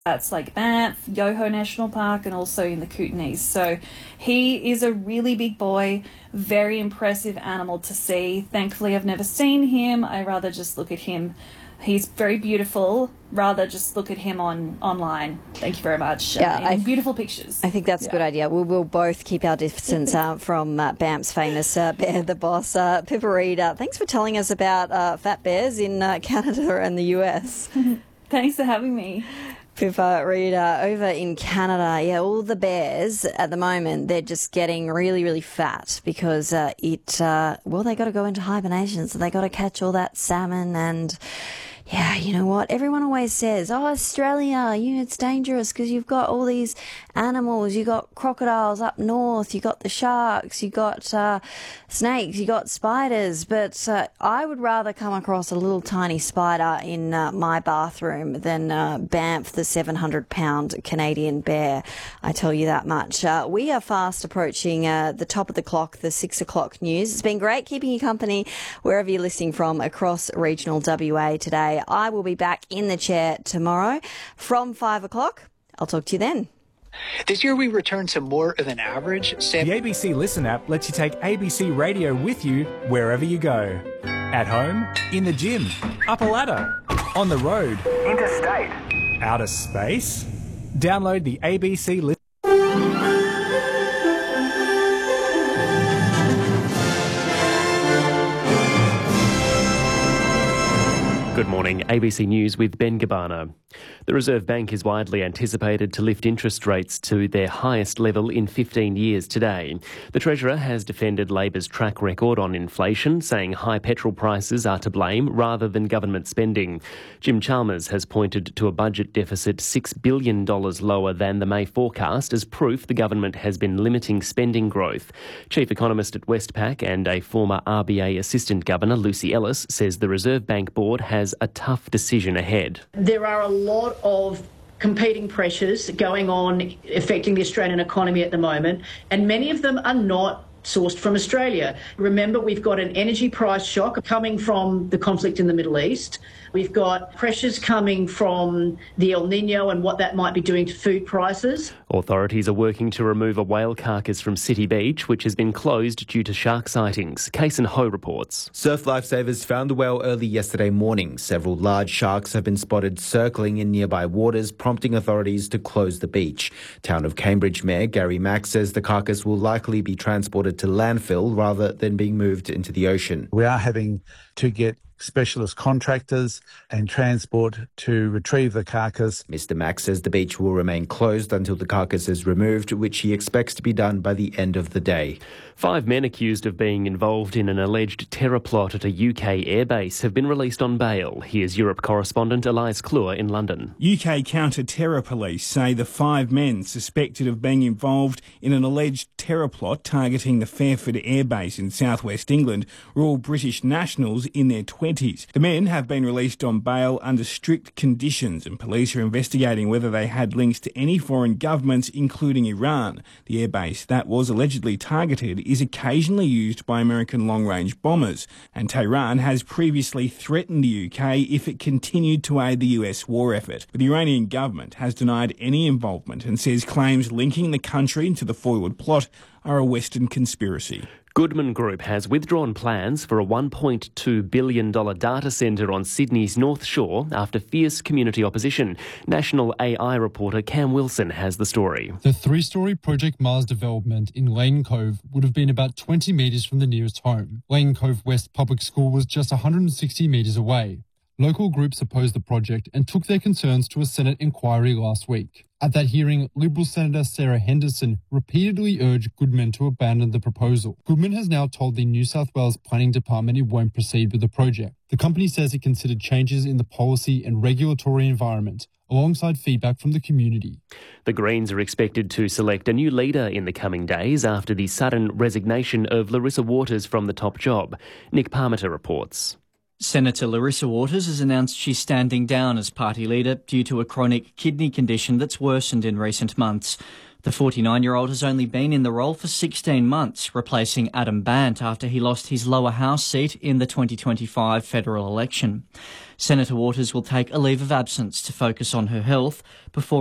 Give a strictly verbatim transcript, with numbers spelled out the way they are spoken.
That's like Banff, Yoho National Park, and also in the Kootenays. So he is a really big boy, very impressive animal to see. Thankfully, I've never seen him. I rather just look at him. He's very beautiful. Rather just look at him on online. Thank you very much. Yeah, uh, I, beautiful pictures. I think that's yeah. a good idea. We'll, we'll both keep our distance uh, from uh, Banff's famous uh, bear, the boss. Uh, Pippa Reid, uh, thanks for telling us about uh, fat bears in uh, Canada and the U S. Thanks for having me. Pippa Reid, uh, over in Canada, yeah, all the bears at the moment, they're just getting really, really fat because uh, it, uh, well, they got to go into hibernation, so they got to catch all that salmon and... Yeah, you know what? Everyone always says, oh, Australia, you know, it's dangerous because you've got all these animals. You got crocodiles up north. You got the sharks. You got uh, snakes. You got spiders. But uh, I would rather come across a little tiny spider in uh, my bathroom than uh, Banff, the seven hundred pound Canadian bear. I tell you that much. Uh, we are fast approaching uh, the top of the clock, the six o'clock news. It's been great keeping you company wherever you're listening from across regional W A today. I will be back in the chair tomorrow from five o'clock. I'll talk to you then. This year we return to more of an average. Sam- the A B C Listen app lets you take A B C Radio with you wherever you go. At home, in the gym, up a ladder, on the road, interstate, outer space. Download the A B C Listen. Good morning, A B C News with Ben Gabbana. The Reserve Bank is widely anticipated to lift interest rates to their highest level in fifteen years today. The Treasurer has defended Labor's track record on inflation, saying high petrol prices are to blame rather than government spending. Jim Chalmers has pointed to a budget deficit six billion dollars lower than the May forecast as proof the government has been limiting spending growth. Chief Economist at Westpac and a former R B A Assistant Governor, Lucy Ellis, says the Reserve Bank Board has a tough decision ahead. There are a lot of competing pressures going on affecting the Australian economy at the moment, and many of them are not sourced from Australia. Remember, we've got an energy price shock coming from the conflict in the Middle East. We've got pressures coming from the El Nino and what that might be doing to food prices. Authorities are working to remove a whale carcass from City Beach, which has been closed due to shark sightings. Kason Ho reports. Surf lifesavers found the whale early yesterday morning. Several large sharks have been spotted circling in nearby waters, prompting authorities to close the beach. Town of Cambridge Mayor Gary Mack says the carcass will likely be transported to landfill rather than being moved into the ocean. We are having to get specialist contractors and transport to retrieve the carcass. Mister Mack says the beach will remain closed until the carcass is removed, which he expects to be done by the end of the day. Five men accused of being involved in an alleged terror plot at a U K airbase have been released on bail. Here's Europe correspondent Elias Kluwer in London. U K counter-terror police say the five men suspected of being involved in an alleged terror plot targeting the Fairford airbase in southwest England were all British nationals in their twenties. The men have been released on bail under strict conditions, and police are investigating whether they had links to any foreign governments, including Iran. The airbase that was allegedly targeted is occasionally used by American long-range bombers, and Tehran has previously threatened the U K if it continued to aid the U S war effort. But the Iranian government has denied any involvement and says claims linking the country to the forward plot are a Western conspiracy. Goodman Group has withdrawn plans for a one point two billion dollars data centre on Sydney's North Shore after fierce community opposition. National A I reporter Cam Wilson has the story. The three-storey Project Mars development in Lane Cove would have been about twenty metres from the nearest home. Lane Cove West Public School was just one hundred sixty metres away. Local groups opposed the project and took their concerns to a Senate inquiry last week. At that hearing, Liberal Senator Sarah Henderson repeatedly urged Goodman to abandon the proposal. Goodman has now told the New South Wales Planning Department it won't proceed with the project. The company says it considered changes in the policy and regulatory environment, alongside feedback from the community. The Greens are expected to select a new leader in the coming days after the sudden resignation of Larissa Waters from the top job. Nick Parmenter reports. Senator Larissa Waters has announced she's standing down as party leader due to a chronic kidney condition that's worsened in recent months. The forty-nine-year-old has only been in the role for sixteen months, replacing Adam Bandt after he lost his lower house seat in the twenty twenty-five federal election. Senator Waters will take a leave of absence to focus on her health before